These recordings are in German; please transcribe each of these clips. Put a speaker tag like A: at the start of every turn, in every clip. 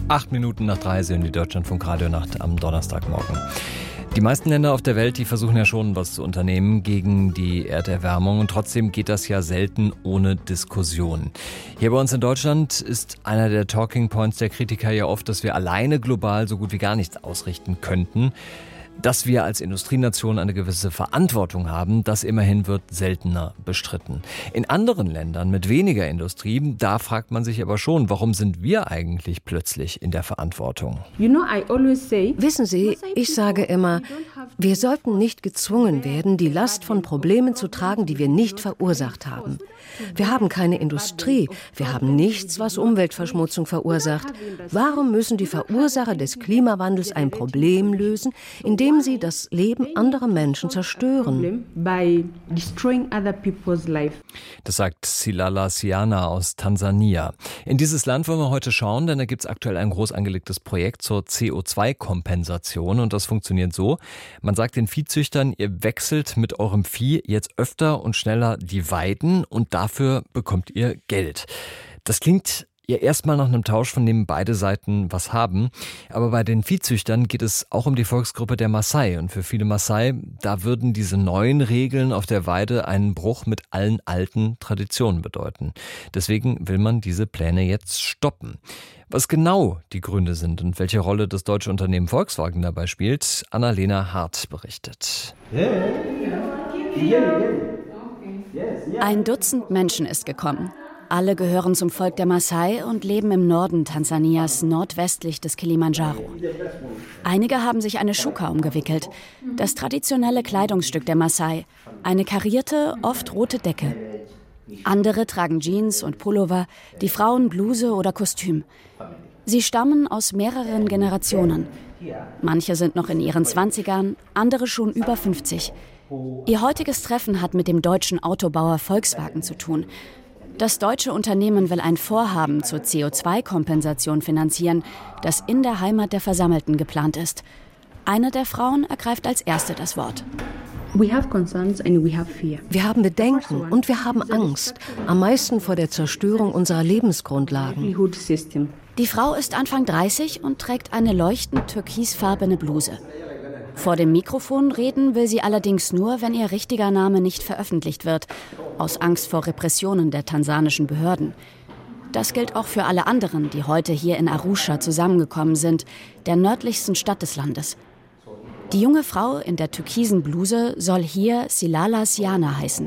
A: 8:08 sind die Deutschlandfunk-Radionacht am Donnerstagmorgen. Die meisten Länder auf der Welt, die versuchen ja schon, was zu unternehmen gegen die Erderwärmung. Und trotzdem geht das ja selten ohne Diskussion. Hier bei uns in Deutschland ist einer der Talking Points der Kritiker ja oft, dass wir alleine global so gut wie gar nichts ausrichten könnten. Dass wir als Industrienation eine gewisse Verantwortung haben, das immerhin wird seltener bestritten. In anderen Ländern mit weniger Industrie, da fragt man sich aber schon, warum sind wir eigentlich plötzlich in der Verantwortung?
B: Wissen Sie, ich sage immer, wir sollten nicht gezwungen werden, die Last von Problemen zu tragen, die wir nicht verursacht haben. Wir haben keine Industrie, wir haben nichts, was Umweltverschmutzung verursacht. Warum müssen die Verursacher des Klimawandels ein Problem lösen, indem sie das Leben anderer Menschen zerstören?
A: Das sagt Silala Siana aus Tansania. In dieses Land wollen wir heute schauen, denn da gibt es aktuell ein groß angelegtes Projekt zur CO2-Kompensation und das funktioniert so. Man sagt den Viehzüchtern, ihr wechselt mit eurem Vieh jetzt öfter und schneller die Weiden und dafür bekommt ihr Geld. Das klingt ja erstmal nach einem Tausch, von dem beide Seiten was haben. Aber bei den Viehzüchtern geht es auch um die Volksgruppe der Maasai. Und für viele Maasai, da würden diese neuen Regeln auf der Weide einen Bruch mit allen alten Traditionen bedeuten. Deswegen will man diese Pläne jetzt stoppen. Was genau die Gründe sind und welche Rolle das deutsche Unternehmen Volkswagen dabei spielt, Annalena Hart berichtet.
C: Ein Dutzend Menschen ist gekommen. Alle gehören zum Volk der Maasai und leben im Norden Tansanias, nordwestlich des Kilimanjaro. Einige haben sich eine Shuka umgewickelt, das traditionelle Kleidungsstück der Maasai, eine karierte, oft rote Decke. Andere tragen Jeans und Pullover, die Frauen Bluse oder Kostüm. Sie stammen aus mehreren Generationen. Manche sind noch in ihren 20ern, andere schon über 50. Ihr heutiges Treffen hat mit dem deutschen Autobauer Volkswagen zu tun. Das deutsche Unternehmen will ein Vorhaben zur CO2-Kompensation finanzieren, das in der Heimat der Versammelten geplant ist. Eine der Frauen ergreift als erste das Wort.
B: Wir haben Bedenken und wir haben Angst, am meisten vor der Zerstörung unserer Lebensgrundlagen.
C: Die Frau ist Anfang 30 und trägt eine leuchtend türkisfarbene Bluse. Vor dem Mikrofon reden will sie allerdings nur, wenn ihr richtiger Name nicht veröffentlicht wird, aus Angst vor Repressionen der tansanischen Behörden. Das gilt auch für alle anderen, die heute hier in Arusha zusammengekommen sind, der nördlichsten Stadt des Landes. Die junge Frau in der türkisen Bluse soll hier Silala Siana heißen.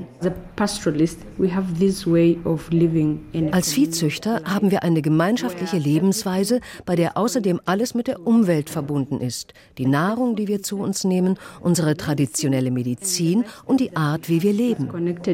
B: Als Viehzüchter haben wir eine gemeinschaftliche Lebensweise, bei der außerdem alles mit der Umwelt verbunden ist. Die Nahrung, die wir zu uns nehmen, unsere traditionelle Medizin und die Art, wie wir leben.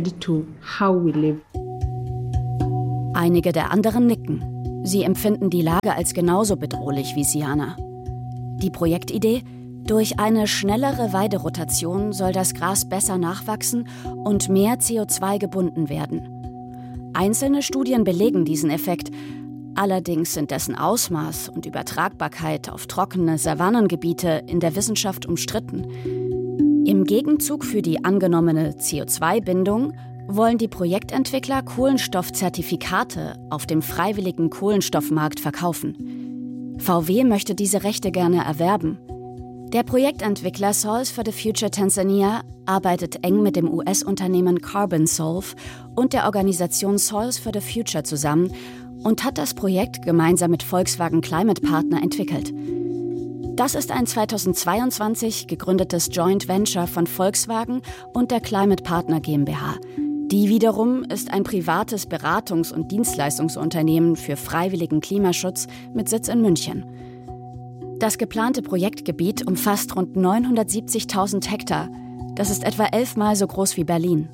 C: Einige der anderen nicken. Sie empfinden die Lage als genauso bedrohlich wie Siana. Die Projektidee? Durch eine schnellere Weiderotation soll das Gras besser nachwachsen und mehr CO2 gebunden werden. Einzelne Studien belegen diesen Effekt. Allerdings sind dessen Ausmaß und Übertragbarkeit auf trockene Savannengebiete in der Wissenschaft umstritten. Im Gegenzug für die angenommene CO2-Bindung wollen die Projektentwickler Kohlenstoffzertifikate auf dem freiwilligen Kohlenstoffmarkt verkaufen. VW möchte diese Rechte gerne erwerben. Der Projektentwickler Soils for the Future Tanzania arbeitet eng mit dem US-Unternehmen Carbon Solve und der Organisation Soils for the Future zusammen und hat das Projekt gemeinsam mit Volkswagen Climate Partner entwickelt. Das ist ein 2022 gegründetes Joint Venture von Volkswagen und der Climate Partner GmbH. Die wiederum ist ein privates Beratungs- und Dienstleistungsunternehmen für freiwilligen Klimaschutz mit Sitz in München. Das geplante Projektgebiet umfasst rund 970.000 Hektar. Das ist etwa 11-mal so groß wie Berlin.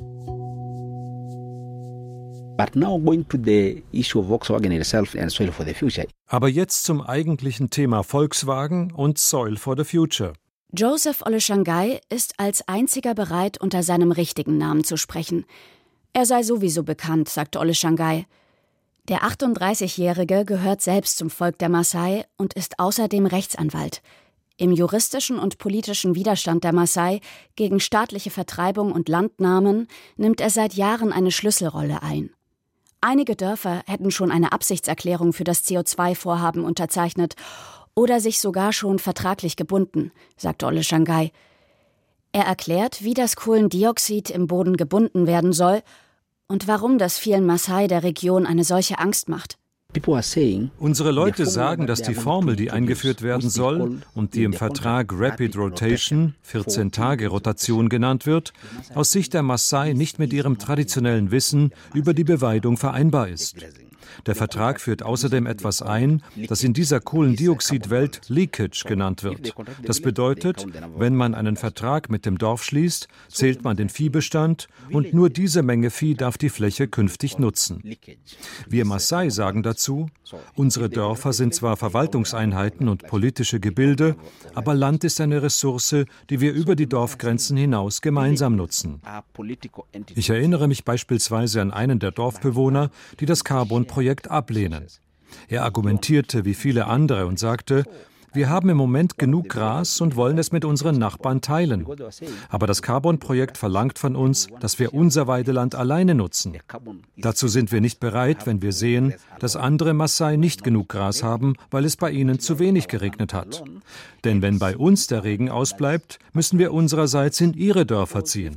D: Aber jetzt zum eigentlichen Thema Volkswagen und Soil for the Future.
C: Joseph Oleshangai ist als einziger bereit, unter seinem richtigen Namen zu sprechen. Er sei sowieso bekannt, sagt Oleshangai. Der 38-Jährige gehört selbst zum Volk der Maasai und ist außerdem Rechtsanwalt. Im juristischen und politischen Widerstand der Maasai gegen staatliche Vertreibung und Landnahmen nimmt er seit Jahren eine Schlüsselrolle ein. Einige Dörfer hätten schon eine Absichtserklärung für das CO2-Vorhaben unterzeichnet oder sich sogar schon vertraglich gebunden, sagt Ole Shangai. Er erklärt, wie das Kohlendioxid im Boden gebunden werden soll und warum das vielen Maasai der Region eine solche Angst macht.
D: Unsere Leute sagen, dass die Formel, die eingeführt werden soll und die im Vertrag Rapid Rotation, 14-Tage-Rotation genannt wird, aus Sicht der Maasai nicht mit ihrem traditionellen Wissen über die Beweidung vereinbar ist. Der Vertrag führt außerdem etwas ein, das in dieser Kohlendioxidwelt Leakage genannt wird. Das bedeutet, wenn man einen Vertrag mit dem Dorf schließt, zählt man den Viehbestand und nur diese Menge Vieh darf die Fläche künftig nutzen. Wir Maasai sagen dazu, unsere Dörfer sind zwar Verwaltungseinheiten und politische Gebilde, aber Land ist eine Ressource, die wir über die Dorfgrenzen hinaus gemeinsam nutzen. Ich erinnere mich beispielsweise an einen der Dorfbewohner, die das Carbon-Projekt ablehnen. Er argumentierte wie viele andere und sagte, wir haben im Moment genug Gras und wollen es mit unseren Nachbarn teilen. Aber das Carbon-Projekt verlangt von uns, dass wir unser Weideland alleine nutzen. Dazu sind wir nicht bereit, wenn wir sehen, dass andere Maasai nicht genug Gras haben, weil es bei ihnen zu wenig geregnet hat. Denn wenn bei uns der Regen ausbleibt, müssen wir unsererseits in ihre Dörfer ziehen.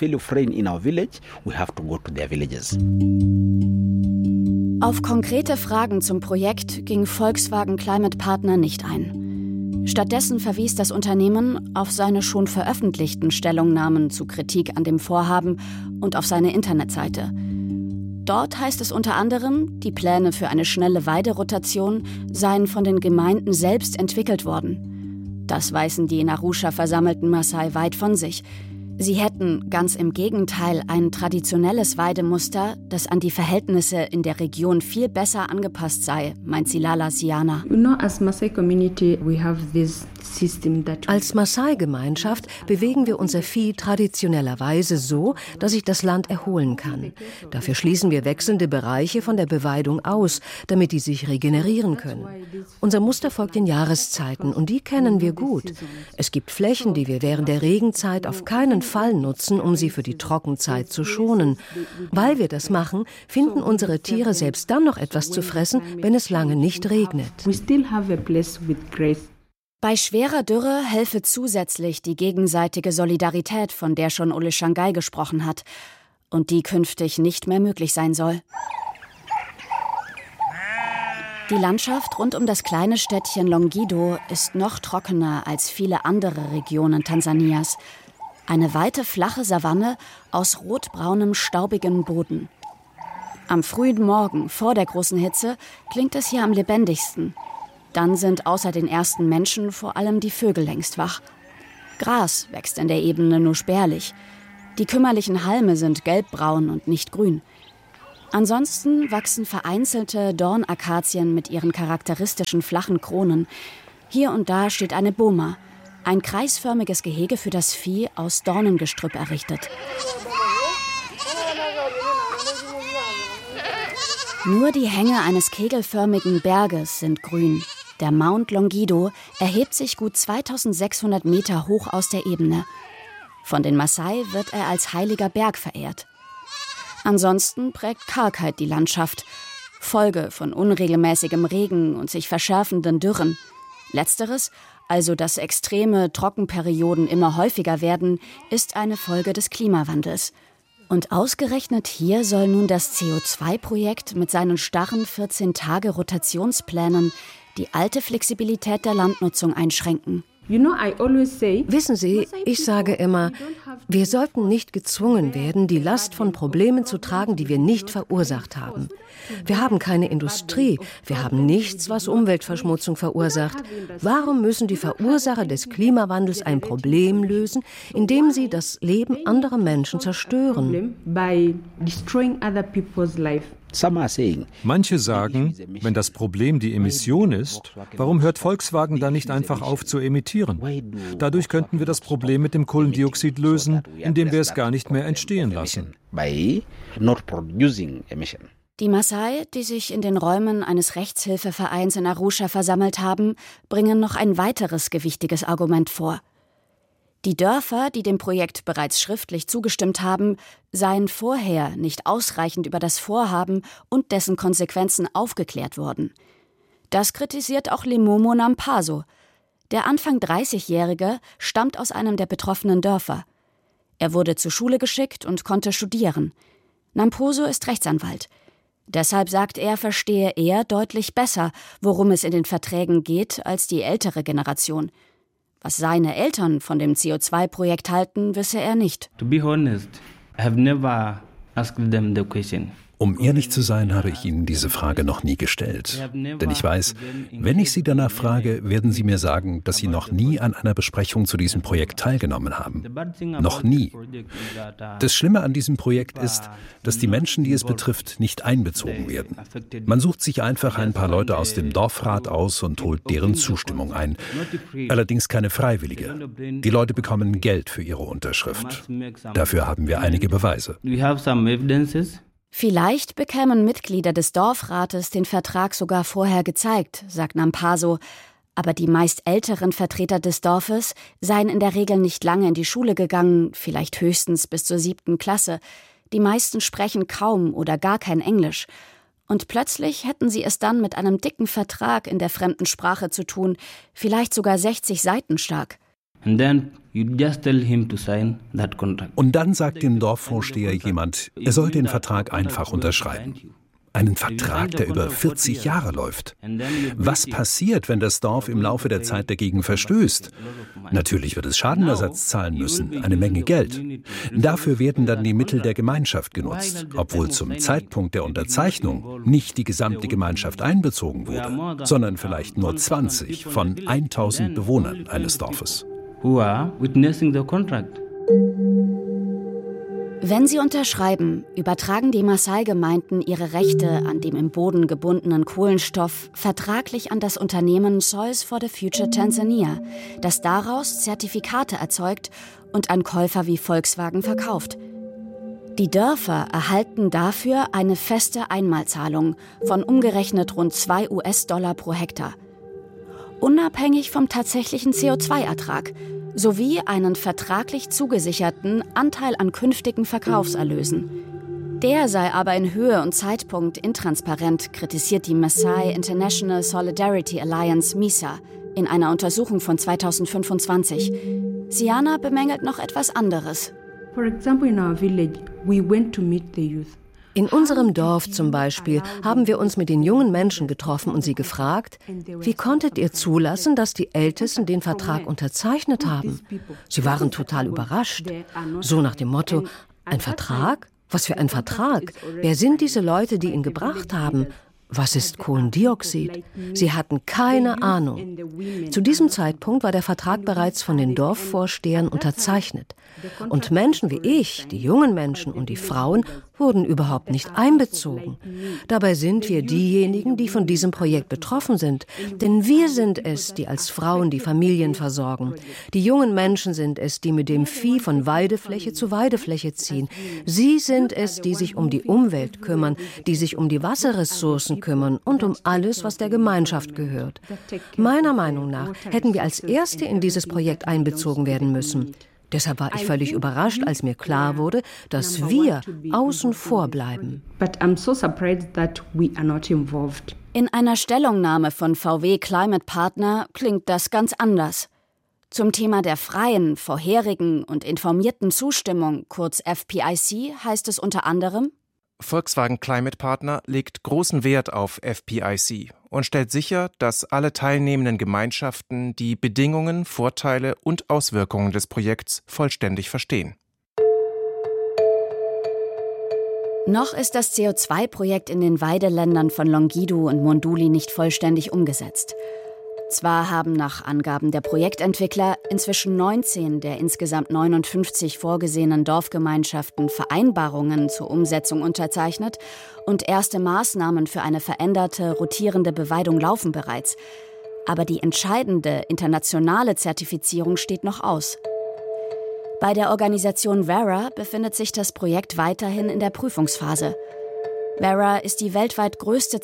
C: Auf konkrete Fragen zum Projekt ging Volkswagen Climate Partner nicht ein. Stattdessen verwies das Unternehmen auf seine schon veröffentlichten Stellungnahmen zu Kritik an dem Vorhaben und auf seine Internetseite. Dort heißt es unter anderem, die Pläne für eine schnelle Weiderotation seien von den Gemeinden selbst entwickelt worden. Das weisen die in Arusha versammelten Maasai weit von sich. Sie hätten, ganz im Gegenteil, ein traditionelles Weidemuster, das an die Verhältnisse in der Region viel besser angepasst sei, meint Silala Siana.
B: Als Maasai-Gemeinschaft bewegen wir unser Vieh traditionellerweise so, dass sich das Land erholen kann. Dafür schließen wir wechselnde Bereiche von der Beweidung aus, damit die sich regenerieren können. Unser Muster folgt den Jahreszeiten und die kennen wir gut. Es gibt Flächen, die wir während der Regenzeit auf keinen Fall nutzen, um sie für die Trockenzeit zu schonen. Weil wir das machen, finden unsere Tiere selbst dann noch etwas zu fressen, wenn es lange nicht regnet.
C: Bei schwerer Dürre helfe zusätzlich die gegenseitige Solidarität, von der schon Ole Shangai gesprochen hat und die künftig nicht mehr möglich sein soll. Die Landschaft rund um das kleine Städtchen Longido ist noch trockener als viele andere Regionen Tansanias. Eine weite, flache Savanne aus rotbraunem, staubigem Boden. Am frühen Morgen, vor der großen Hitze, klingt es hier am lebendigsten. Dann sind außer den ersten Menschen vor allem die Vögel längst wach. Gras wächst in der Ebene nur spärlich. Die kümmerlichen Halme sind gelbbraun und nicht grün. Ansonsten wachsen vereinzelte Dornakazien mit ihren charakteristischen flachen Kronen. Hier und da steht eine Boma, ein kreisförmiges Gehege für das Vieh aus Dornengestrüpp errichtet. Nur die Hänge eines kegelförmigen Berges sind grün. Der Mount Longido erhebt sich gut 2600 Meter hoch aus der Ebene. Von den Maasai wird er als heiliger Berg verehrt. Ansonsten prägt Kargheit die Landschaft, Folge von unregelmäßigem Regen und sich verschärfenden Dürren. Letzteres, also dass extreme Trockenperioden immer häufiger werden, ist eine Folge des Klimawandels. Und ausgerechnet hier soll nun das CO2-Projekt mit seinen starren 14-Tage-Rotationsplänen die alte Flexibilität der Landnutzung einschränken.
B: Wissen Sie, ich sage immer, wir sollten nicht gezwungen werden, die Last von Problemen zu tragen, die wir nicht verursacht haben. Wir haben keine Industrie, wir haben nichts, was Umweltverschmutzung verursacht. Warum müssen die Verursacher des Klimawandels ein Problem lösen, indem sie das Leben anderer Menschen zerstören?
D: Manche sagen, wenn das Problem die Emission ist, warum hört Volkswagen dann nicht einfach auf zu emittieren? Dadurch könnten wir das Problem mit dem Kohlendioxid lösen, indem wir es gar nicht mehr entstehen lassen.
C: Die Maasai, die sich in den Räumen eines Rechtshilfevereins in Arusha versammelt haben, bringen noch ein weiteres gewichtiges Argument vor. Die Dörfer, die dem Projekt bereits schriftlich zugestimmt haben, seien vorher nicht ausreichend über das Vorhaben und dessen Konsequenzen aufgeklärt worden. Das kritisiert auch Lemomo Nampaso. Der Anfang 30-Jährige stammt aus einem der betroffenen Dörfer. Er wurde zur Schule geschickt und konnte studieren. Nampaso ist Rechtsanwalt. Deshalb sagt er, verstehe er deutlich besser, worum es in den Verträgen geht, als die ältere Generation. Was seine Eltern von dem CO2-Projekt halten, wisse er nicht.
E: To be honest, I have never asked them the question.
F: Um ehrlich zu sein, habe ich Ihnen diese Frage noch nie gestellt. Denn ich weiß, wenn ich Sie danach frage, werden Sie mir sagen, dass Sie noch nie an einer Besprechung zu diesem Projekt teilgenommen haben. Noch nie. Das Schlimme an diesem Projekt ist, dass die Menschen, die es betrifft, nicht einbezogen werden. Man sucht sich einfach ein paar Leute aus dem Dorfrat aus und holt deren Zustimmung ein. Allerdings keine freiwillige. Die Leute bekommen Geld für ihre Unterschrift. Dafür haben wir einige Beweise.
C: Vielleicht bekämen Mitglieder des Dorfrates den Vertrag sogar vorher gezeigt, sagt Nampaso. Aber die meist älteren Vertreter des Dorfes seien in der Regel nicht lange in die Schule gegangen, vielleicht höchstens bis zur 7. Klasse. Die meisten sprechen kaum oder gar kein Englisch. Und plötzlich hätten sie es dann mit einem dicken Vertrag in der fremden Sprache zu tun, vielleicht sogar 60 Seiten stark.
E: And then you just tell him to sign that contract.
F: Und dann sagt dem Dorfvorsteher jemand, er soll den Vertrag einfach unterschreiben. Einen Vertrag, der über 40 Jahre läuft. Was passiert, wenn das Dorf im Laufe der Zeit dagegen verstößt? Natürlich wird es Schadenersatz zahlen müssen, eine Menge Geld. Dafür werden dann die Mittel der Gemeinschaft genutzt, obwohl zum Zeitpunkt der Unterzeichnung nicht die gesamte Gemeinschaft einbezogen wurde, sondern vielleicht nur 20 von 1000 Bewohnern eines Dorfes.
E: Who are witnessing the contract.
C: Wenn sie unterschreiben, übertragen die Maasai-Gemeinden ihre Rechte an dem im Boden gebundenen Kohlenstoff vertraglich an das Unternehmen Soils for the Future Tanzania, das daraus Zertifikate erzeugt und an Käufer wie Volkswagen verkauft. Die Dörfer erhalten dafür eine feste Einmalzahlung von umgerechnet rund $2 pro Hektar. Unabhängig vom tatsächlichen CO2-Ertrag, sowie einen vertraglich zugesicherten Anteil an künftigen Verkaufserlösen. Der sei aber in Höhe und Zeitpunkt intransparent, kritisiert die Maasai International Solidarity Alliance MISA in einer Untersuchung von 2025. Siana bemängelt noch etwas anderes.
B: For example, in our village, we went to meet the youth. In unserem Dorf zum Beispiel haben wir uns mit den jungen Menschen getroffen und sie gefragt, wie konntet ihr zulassen, dass die Ältesten den Vertrag unterzeichnet haben? Sie waren total überrascht. So nach dem Motto, ein Vertrag? Was für ein Vertrag? Wer sind diese Leute, die ihn gebracht haben? Was ist Kohlendioxid? Sie hatten keine Ahnung. Zu diesem Zeitpunkt war der Vertrag bereits von den Dorfvorstehern unterzeichnet. Und Menschen wie ich, die jungen Menschen und die Frauen, wurden überhaupt nicht einbezogen. Dabei sind wir diejenigen, die von diesem Projekt betroffen sind. Denn wir sind es, die als Frauen die Familien versorgen. Die jungen Menschen sind es, die mit dem Vieh von Weidefläche zu Weidefläche ziehen. Sie sind es, die sich um die Umwelt kümmern, die sich um die Wasserressourcen kümmern und um alles, was der Gemeinschaft gehört. Meiner Meinung nach hätten wir als Erste in dieses Projekt einbezogen werden müssen. Deshalb war ich völlig überrascht, als mir klar wurde, dass wir außen vor bleiben.
C: In einer Stellungnahme von VW Climate Partner klingt das ganz anders. Zum Thema der freien, vorherigen und informierten Zustimmung, kurz FPIC, heißt es unter anderem:
G: Volkswagen Climate Partner legt großen Wert auf FPIC und stellt sicher, dass alle teilnehmenden Gemeinschaften die Bedingungen, Vorteile und Auswirkungen des Projekts vollständig verstehen.
C: Noch ist das CO2-Projekt in den Weideländern von Longido und Monduli nicht vollständig umgesetzt. Zwar haben nach Angaben der Projektentwickler inzwischen 19 der insgesamt 59 vorgesehenen Dorfgemeinschaften Vereinbarungen zur Umsetzung unterzeichnet und erste Maßnahmen für eine veränderte, rotierende Beweidung laufen bereits. Aber die entscheidende internationale Zertifizierung steht noch aus. Bei der Organisation Verra befindet sich das Projekt weiterhin in der Prüfungsphase. Verra ist die weltweit größte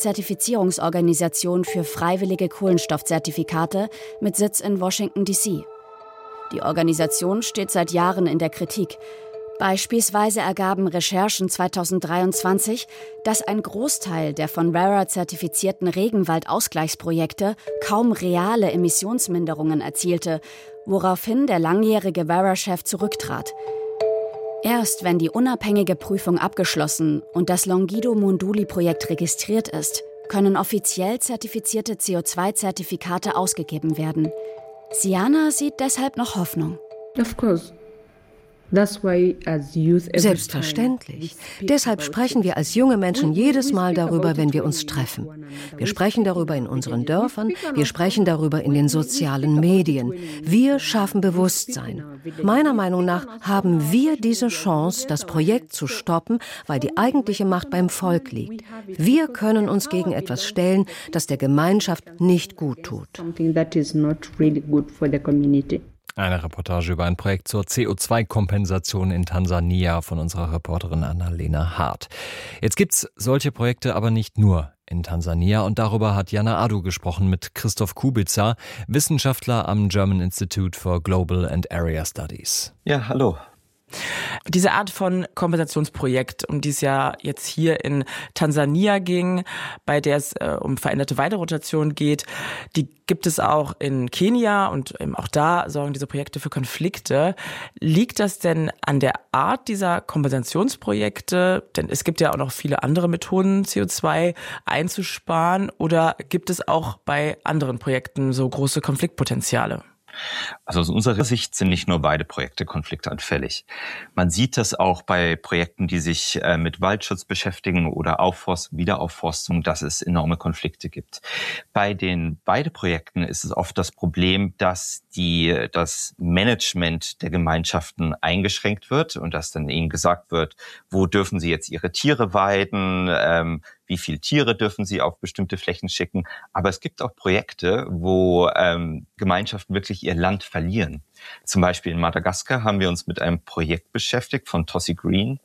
C: Zertifizierungsorganisation für freiwillige Kohlenstoffzertifikate mit Sitz in Washington, D.C. Die Organisation steht seit Jahren in der Kritik. Beispielsweise ergaben Recherchen 2023, dass ein Großteil der von RARA zertifizierten Regenwaldausgleichsprojekte kaum reale Emissionsminderungen erzielte, woraufhin der langjährige RARA-Chef zurücktrat. Erst wenn die unabhängige Prüfung abgeschlossen und das Longido-Monduli-Projekt registriert ist, können offiziell zertifizierte CO2-Zertifikate ausgegeben werden. Siana sieht deshalb noch Hoffnung.
B: Of course. Selbstverständlich. Deshalb sprechen wir als junge Menschen jedes Mal darüber, wenn wir uns treffen. Wir sprechen darüber in unseren Dörfern, wir sprechen darüber in den sozialen Medien. Wir schaffen Bewusstsein. Meiner Meinung nach haben wir diese Chance, das Projekt zu stoppen, weil die eigentliche Macht beim Volk liegt. Wir können uns gegen etwas stellen, das der Gemeinschaft nicht gut tut.
A: Eine Reportage über ein Projekt zur CO2-Kompensation in Tansania von unserer Reporterin Annalena Hart. Jetzt gibt's solche Projekte aber nicht nur in Tansania und darüber hat Jana Adu gesprochen mit Christoph Kubica, Wissenschaftler am German Institute for Global and Area Studies.
H: Ja, hallo.
I: Diese Art von Kompensationsprojekt, um die es ja jetzt hier in Tansania ging, bei der es um veränderte Weiderotation geht, die gibt es auch in Kenia und auch da sorgen diese Projekte für Konflikte. Liegt das denn an der Art dieser Kompensationsprojekte? Denn es gibt ja auch noch viele andere Methoden, CO2 einzusparen. Oder gibt es auch bei anderen Projekten so große Konfliktpotenziale?
H: Also aus unserer Sicht sind nicht nur beide Projekte konfliktanfällig. Man sieht das auch bei Projekten, die sich mit Waldschutz beschäftigen oder Wiederaufforstung, dass es enorme Konflikte gibt. Bei den beiden Projekten ist es oft das Problem, dass das Management der Gemeinschaften eingeschränkt wird und dass dann ihnen gesagt wird, wo dürfen sie jetzt ihre Tiere weiden, wie viele Tiere dürfen sie auf bestimmte Flächen schicken. Aber es gibt auch Projekte, wo Gemeinschaften wirklich ihr Land verlieren. Zum Beispiel in Madagaskar haben wir uns mit einem Projekt beschäftigt von Tossi Green,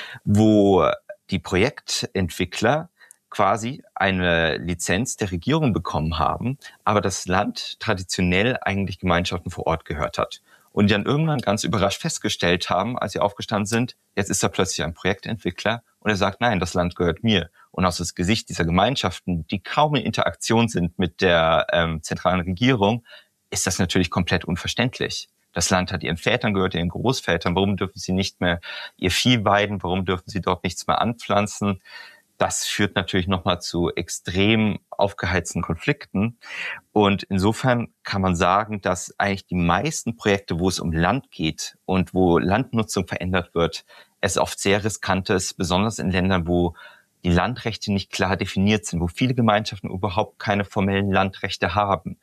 H: wo die Projektentwickler quasi eine Lizenz der Regierung bekommen haben, aber das Land traditionell eigentlich Gemeinschaften vor Ort gehört hat. Und die dann irgendwann ganz überrascht festgestellt haben, als sie aufgestanden sind, jetzt ist da plötzlich ein Projektentwickler und er sagt, nein, das Land gehört mir. Und aus dem Gesicht dieser Gemeinschaften, die kaum in Interaktion sind mit der zentralen Regierung, ist das natürlich komplett unverständlich. Das Land hat ihren Vätern gehört, ihren Großvätern. Warum dürfen sie nicht mehr ihr Vieh weiden? Warum dürfen sie dort nichts mehr anpflanzen? Das führt natürlich nochmal zu extrem aufgeheizten Konflikten. Und insofern kann man sagen, dass eigentlich die meisten Projekte, wo es um Land geht und wo Landnutzung verändert wird, es oft sehr riskant ist, besonders in Ländern, wo die Landrechte nicht klar definiert sind, wo viele Gemeinschaften überhaupt keine formellen Landrechte haben.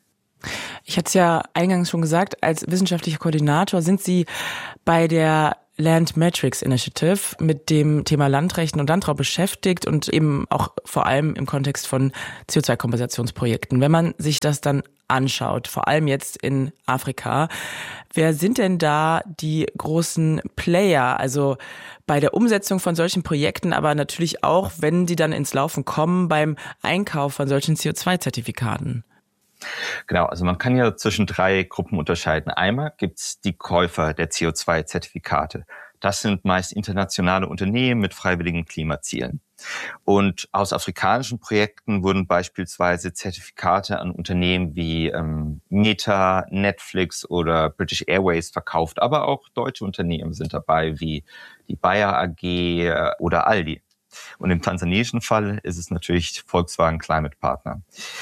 I: Ich hatte es ja eingangs schon gesagt, als wissenschaftlicher Koordinator sind Sie bei der Land Metrics Initiative mit dem Thema Landrechten und Landraum beschäftigt und eben auch vor allem im Kontext von CO2-Kompensationsprojekten. Wenn man sich das dann anschaut, vor allem jetzt in Afrika, wer sind denn da die großen Player? Also bei der Umsetzung von solchen Projekten, aber natürlich auch, wenn die dann ins Laufen kommen, beim Einkauf von solchen CO2-Zertifikaten.
H: Genau, also man kann ja zwischen 3 Gruppen unterscheiden. Einmal gibt's die Käufer der CO2-Zertifikate. Das sind meist internationale Unternehmen mit freiwilligen Klimazielen. Und aus afrikanischen Projekten wurden beispielsweise Zertifikate an Unternehmen wie Meta, Netflix oder British Airways verkauft. Aber auch deutsche Unternehmen sind dabei, wie die Bayer AG oder Aldi. Und im tansaniischen Fall ist es natürlich Volkswagen Climate Partner.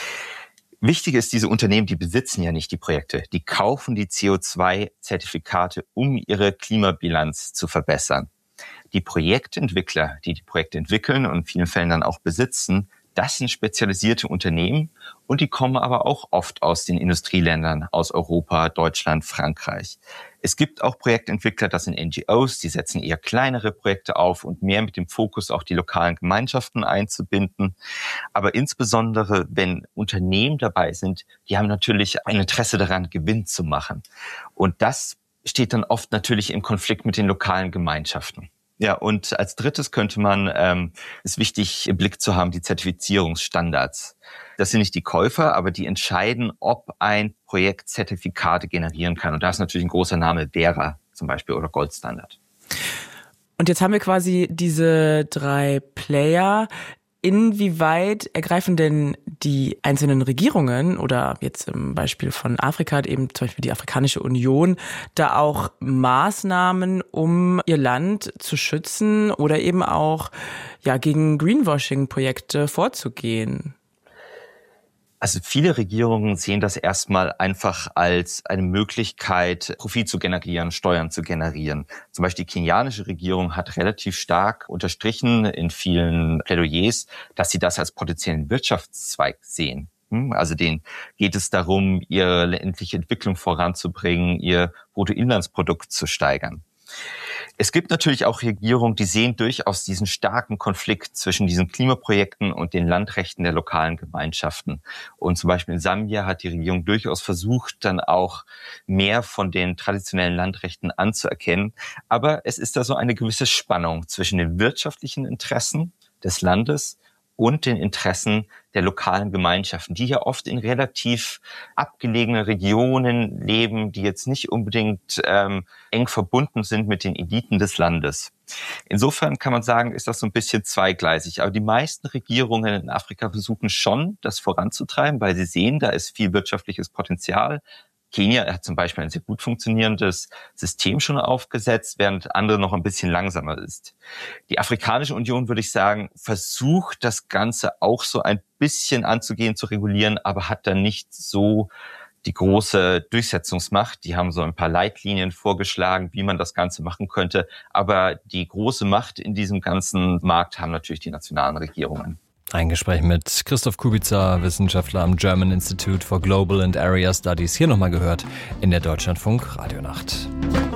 H: Wichtig ist, diese Unternehmen, die besitzen ja nicht die Projekte. Die kaufen die CO2-Zertifikate, um ihre Klimabilanz zu verbessern. Die Projektentwickler, die Projekte entwickeln und in vielen Fällen dann auch besitzen, das sind spezialisierte Unternehmen und die kommen aber auch oft aus den Industrieländern, aus Europa, Deutschland, Frankreich. Es gibt auch Projektentwickler, das sind NGOs, die setzen eher kleinere Projekte auf und mehr mit dem Fokus auch die lokalen Gemeinschaften einzubinden. Aber insbesondere, wenn Unternehmen dabei sind, die haben natürlich ein Interesse daran, Gewinn zu machen. Und das steht dann oft natürlich im Konflikt mit den lokalen Gemeinschaften. Ja, und als drittes könnte man, ist wichtig im Blick zu haben, die Zertifizierungsstandards. Das sind nicht die Käufer, aber die entscheiden, ob ein Projekt Zertifikate generieren kann. Und da ist natürlich ein großer Name Verra zum Beispiel oder Goldstandard.
I: Und jetzt haben wir quasi diese 3 Player. Inwieweit ergreifen denn die einzelnen Regierungen oder jetzt im Beispiel von Afrika, eben zum Beispiel die Afrikanische Union, da auch Maßnahmen, um ihr Land zu schützen oder eben auch gegen Greenwashing-Projekte vorzugehen?
H: Also viele Regierungen sehen das erstmal einfach als eine Möglichkeit, Profit zu generieren, Steuern zu generieren. Zum Beispiel die kenianische Regierung hat relativ stark unterstrichen in vielen Plädoyers, dass sie das als potenziellen Wirtschaftszweig sehen. Also denen geht es darum, ihre ländliche Entwicklung voranzubringen, ihr Bruttoinlandsprodukt zu steigern. Es gibt natürlich auch Regierungen, die sehen durchaus diesen starken Konflikt zwischen diesen Klimaprojekten und den Landrechten der lokalen Gemeinschaften. Und zum Beispiel in Sambia hat die Regierung durchaus versucht, dann auch mehr von den traditionellen Landrechten anzuerkennen. Aber es ist da so eine gewisse Spannung zwischen den wirtschaftlichen Interessen des Landes und den Interessen der lokalen Gemeinschaften, die ja oft in relativ abgelegenen Regionen leben, die jetzt nicht unbedingt eng verbunden sind mit den Eliten des Landes. Insofern kann man sagen, ist das so ein bisschen zweigleisig. Aber die meisten Regierungen in Afrika versuchen schon, das voranzutreiben, weil sie sehen, da ist viel wirtschaftliches Potenzial. Kenia hat zum Beispiel ein sehr gut funktionierendes System schon aufgesetzt, während andere noch ein bisschen langsamer ist. Die Afrikanische Union, würde ich sagen, versucht das Ganze auch so ein bisschen anzugehen, zu regulieren, aber hat dann nicht so die große Durchsetzungsmacht. Die haben so ein paar Leitlinien vorgeschlagen, wie man das Ganze machen könnte. Aber die große Macht in diesem ganzen Markt haben natürlich die nationalen Regierungen.
A: Ein Gespräch mit Christoph Kubica, Wissenschaftler am German Institute for Global and Area Studies. Hier nochmal gehört in der Deutschlandfunk Radionacht.